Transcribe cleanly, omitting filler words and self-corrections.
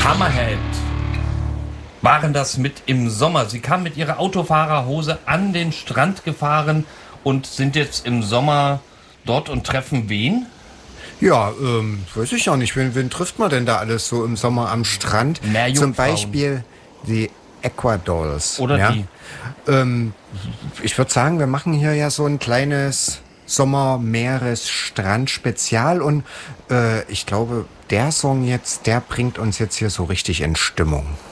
Hammerhead waren das mit im Sommer. Sie kamen mit ihrer Autofahrerhose an den Strand gefahren und sind jetzt im Sommer dort und treffen wen? Ja, weiß ich auch nicht. Wen trifft man denn da alles so im Sommer am Strand? Zum Beispiel die Aquadolls. Oder ja? die. Ich würde sagen, wir machen hier ja so ein kleines Sommer-Meeres-Strand-Spezial und ich glaube, der Song jetzt, der bringt uns jetzt hier so richtig in Stimmung.